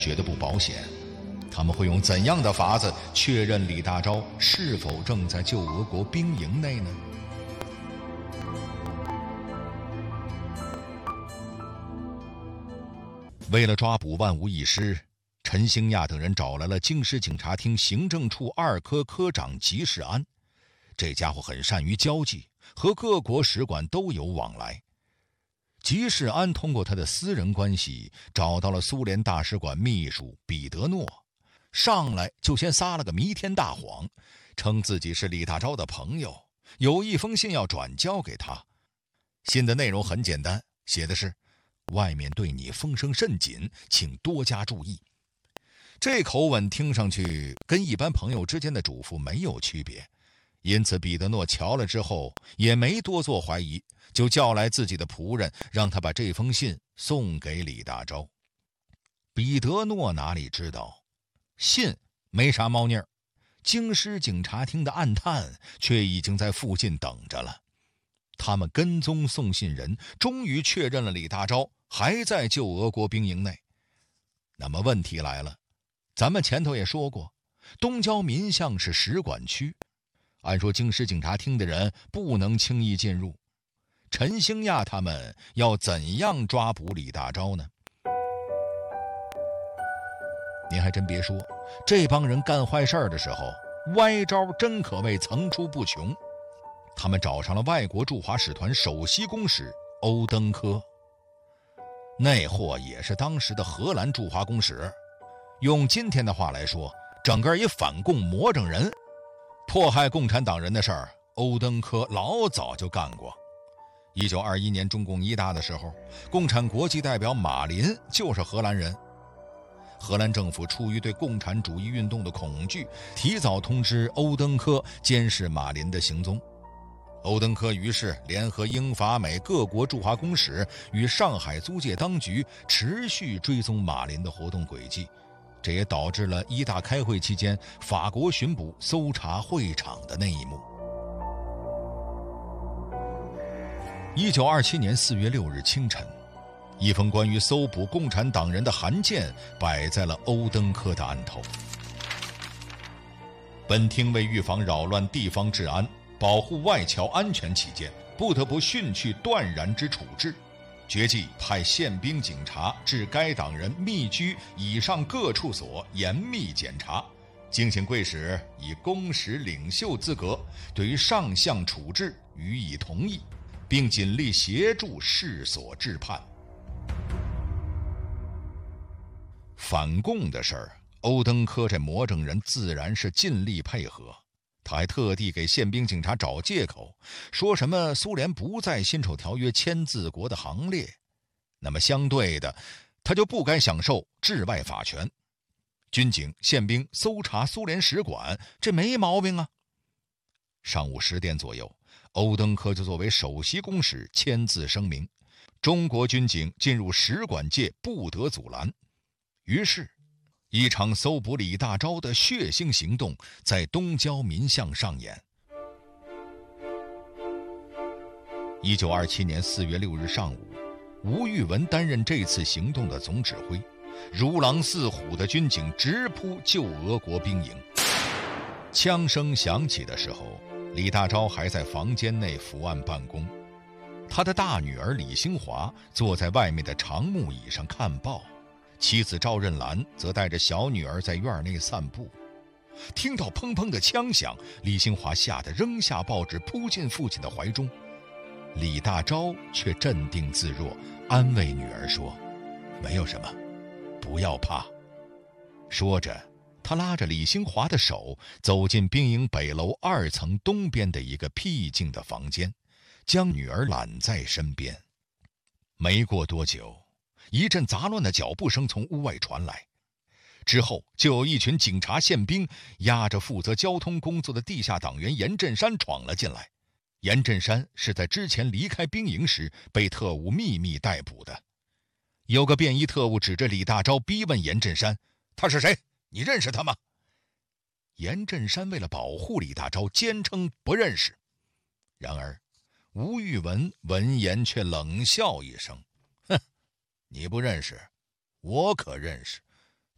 觉得不保险。他们会用怎样的法子确认李大钊是否正在旧俄国兵营内呢？为了抓捕万无一失，陈兴亚等人找来了京师警察厅行政处2科科长吉世安。这家伙很善于交际，和各国使馆都有往来。吉世安通过他的私人关系找到了苏联大使馆秘书彼得诺，上来就先撒了个弥天大谎，称自己是李大钊的朋友，有一封信要转交给他。信的内容很简单，写的是外面对你风声甚紧，请多加注意。这口吻听上去跟一般朋友之间的嘱咐没有区别，因此彼得诺瞧了之后也没多做怀疑，就叫来自己的仆人，让他把这封信送给李大钊。彼得诺哪里知道，信没啥猫腻儿，京师警察厅的暗探却已经在附近等着了。他们跟踪送信人，终于确认了李大钊还在旧俄国兵营内。那么问题来了，咱们前头也说过，东郊民巷是使馆区，按说京师警察厅的人不能轻易进入。陈兴亚他们要怎样抓捕李大钊呢？您还真别说，这帮人干坏事的时候，歪招真可谓层出不穷。他们找上了外国驻华使团首席公使欧登科，那货也是当时的荷兰驻华公使，用今天的话来说，整个一反共魔怔人。迫害共产党人的事儿，欧登科老早就干过。1921年中共一大的时候，共产国际代表马林就是荷兰人。荷兰政府出于对共产主义运动的恐惧，提早通知欧登科监视马林的行踪。欧登科于是联合英法美各国驻华公使与上海租界当局持续追踪马林的活动轨迹，这也导致了一大开会期间法国巡捕搜查会场的那一幕。1927年4月6日清晨，一封关于搜捕共产党人的函件摆在了欧登科的案头。本厅为预防扰乱地方治安，保护外侨安全起见，不得不训去断然之处置，决计派宪兵警察至该党人密居以上各处所严密检查，敬请贵使以公使领袖资格对于上项处置予以同意，并尽力协助市所治判。反共的事儿，欧登科这魔怔人自然是尽力配合。他还特地给宪兵警察找借口，说什么苏联不在辛丑条约签字国的行列，那么相对的，他就不该享受治外法权。军警、宪兵搜查苏联使馆，这没毛病啊。上午10点左右，欧登科就作为首席公使签字声明，中国军警进入使馆界不得阻拦。于是一场搜捕李大钊的血腥行动在东郊民巷上演。1927年4月6日上午，吴玉文担任这次行动的总指挥，如狼似虎的军警直扑旧俄国兵营。枪声响起的时候，李大钊还在房间内伏案办公，他的大女儿李兴华坐在外面的长木椅上看报，妻子赵任兰则带着小女儿在院内散步。听到砰砰的枪响，李兴华吓得扔下报纸扑进父亲的怀中。李大钊却镇定自若，安慰女儿说：“没有什么，不要怕。”说着，他拉着李兴华的手走进兵营北楼2层东边的一个僻静的房间，将女儿揽在身边。没过多久，一阵杂乱的脚步声从屋外传来，之后就有一群警察宪兵押着负责交通工作的地下党员严振山闯了进来。严振山是在之前离开兵营时被特务秘密逮捕的。有个便衣特务指着李大钊逼问严振山：“他是谁？你认识他吗？”严振山为了保护李大钊，坚称不认识。然而吴玉文闻言却冷笑一声：“哼，你不认识，我可认识。